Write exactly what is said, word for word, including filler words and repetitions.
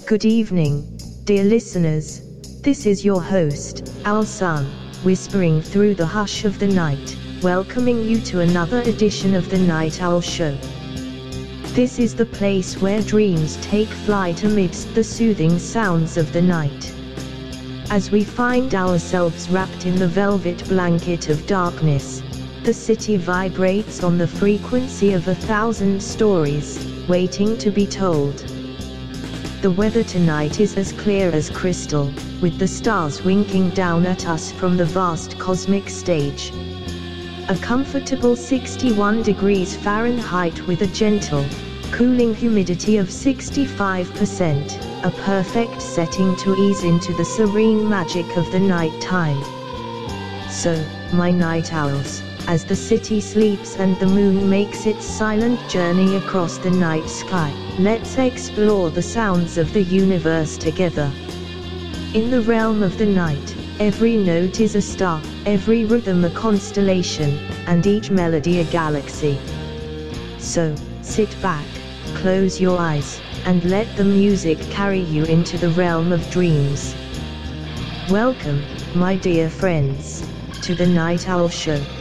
Good evening, dear listeners. This is your host, Owl Sun, whispering through the hush of the night, welcoming you to another edition of the Night Owl Show. This is the place where dreams take flight amidst the soothing sounds of the night. As we find ourselves wrapped in the velvet blanket of darkness, the city vibrates on the frequency of a thousand stories, waiting to be told. The weather tonight is as clear as crystal, with the stars winking down at us from the vast cosmic stage. A comfortable sixty-one degrees Fahrenheit with a gentle, cooling humidity of sixty-five percent, a perfect setting to ease into the serene magic of the night time. So, my night owls, as the city sleeps and the moon makes its silent journey across the night sky, let's explore the sounds of the universe together. In the realm of the night, every note is a star, every rhythm a constellation, and each melody a galaxy. So, sit back, close your eyes, and let the music carry you into the realm of dreams. Welcome, my dear friends, to the Night Owl Show.